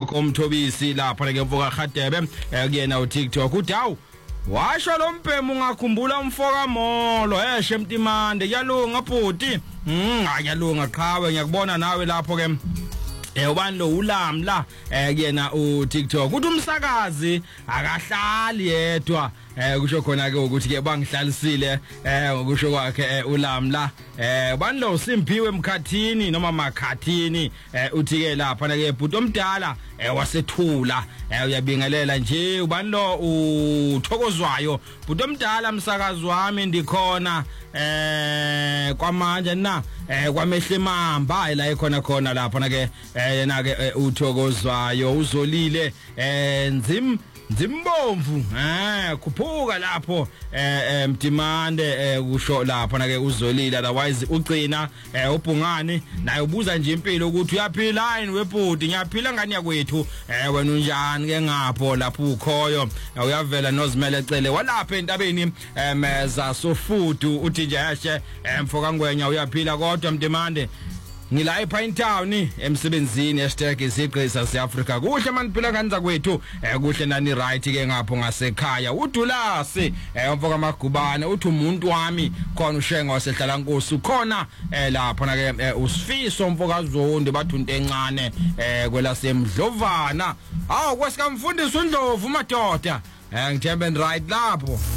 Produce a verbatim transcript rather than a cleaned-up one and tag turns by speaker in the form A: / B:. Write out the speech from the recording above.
A: uGogo Mthobisi lapha ke mfoka Khadebe kuyena uTikTok uthi hawu washo lo mpemu ungakhumbula umfoka Molo eshe Mtimande kuyalunga bhuti mm ayalunga qhawe ngiyakubona nawe lapho ke eh ubani lo ulamla eh kuyena uTikTok uthi umsakazi akahlali yedwa eh kusho khona ke ukuthi ke bangihlalisile eh ngokusho kwakhe ulamla eh ubani lo Simphiwe Emkhathini noma Makhathini eh uthi ke lapha ke bhuti omdala eh wasethula eh uyabingelela nje ubani lo uthokozwayo bhuti omdala umsakazi wami ndikhona eh kwamanje na eh kwamehle mamba la ekhona khona lapha ke yena ke uthokozwayo uzolile eh nzim Zimbomvu eh khuphuka lapho eh Mtimande kusho lapha na ke uzolile otherwise ugcina ubhungani naye ubuza nje impilo ukuthi uyaphila yini webhodi ngiyaphila ngani yakwethu eh wena unjani ke ngapho lapho ukhoyo uyavela nozimele ecele walapha entabeni emeza sofudu uthi nje yashe emfoka ngwenya uyaphila kodwa Mtimande ngila ePine Town emsebenzini hashtag isiqisa seAfrica kuhle maniphila kanza kwethu kuhle nani right ke ngapho ngasekhaya uDulasi umfoka Magubane uthi umuntu wami khona ushenga wasehlala Nkosi ukhona lapha na ke usifiso umfoka Zondi bathunte encane kwelasemdlovana awu kwesikamfundisi uNdlovu madoda ngithembe right lapho.